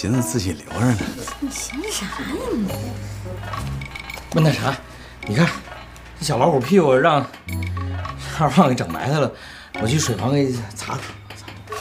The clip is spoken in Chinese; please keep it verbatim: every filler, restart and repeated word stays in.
寻思自己留着呢。 你寻思啥呀你？ 问那啥，你看这小老虎屁股让二胖给整埋汰了，我去水房给擦擦。